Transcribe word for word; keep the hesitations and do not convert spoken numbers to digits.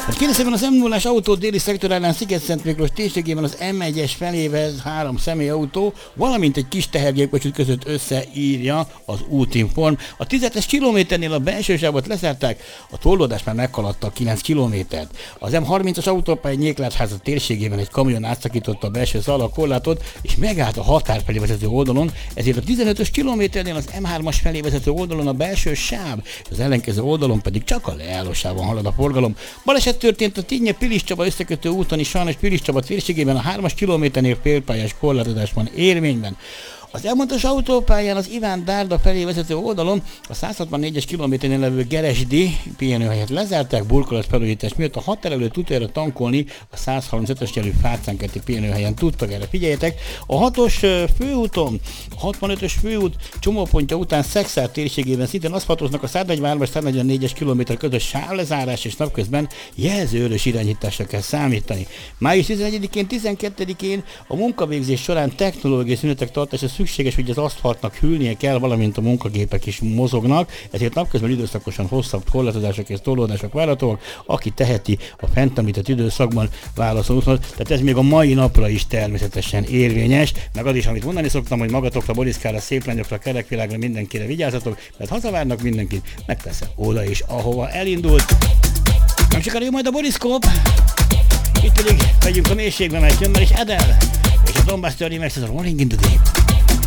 Hát kérdezőben az em nullás autó déli szektorálán Sziget-Szent Miklós térségében az em egyes felével három személyautó, valamint egy kis tehergépkocsit között összeírja az útinform. A tízes kilométernél a belső sávot lezárták, a torlódás már meghaladta a kilenc kilométert. Az em harmincas autópálya Nyéklátháza térségében egy kamion átszakította a belső szalagkorlátot, és megállt a határ felé vezető oldalon, ezért a tizenötös kilométernél az em hármas felé vezető oldalon a belső sáv, az ellenkező oldalon pedig csak a leállósávon halad a forgalom. Baleset történt a Tinnye-Pilis Csaba összekötő úton is, sajnos Pilis Csaba térségében a hármas kilométernél félpályás korlátozás van érvényben. Az elmondás autópályán az Iván Dárda felé vezető oldalon a száz hatvannégyes kilométernél levő Geresdi pihenőhelyet lezárták burkolat felújítás miatt. A határ előtt utoljára tankolni a száz harmincötös jelű Fácánkerti pihenőhelyen tudtak, erre figyeljetek. A hatos főúton, a hatvanötös főút csomópontja után Szekszárd térségében szintén aszfaltoznak, a száznegyvenhárom száznegyvennégyes kilométer közös sávlezárás és napközben jelzőörös irányításra kell számítani. május tizenegyedikén, tizenkettedikén a munkavégzés során technológiai szünetek tartása szükséges, hogy az aszfaltnak hűlnie kell, valamint a munkagépek is mozognak, ezért napközben időszakosan hosszabb korlátozások és torlódások várhatóak, aki teheti a fent említett időszakban válaszol úton. Tehát ez még a mai napra is természetesen érvényes, meg az is, amit mondani szoktam, hogy magatokra, Boriszkára, szép lányokra, kerekvilágra, mindenkire vigyázzatok, mert hazavárnak mindenkit, meg persze oda is, ahova elindult. Nem sokára majd a Boriszkóp, itt pedig megyünk a mélységbe, mert jön már is Adele, és a Don Bass Remix, ez a Rolling in the Deep.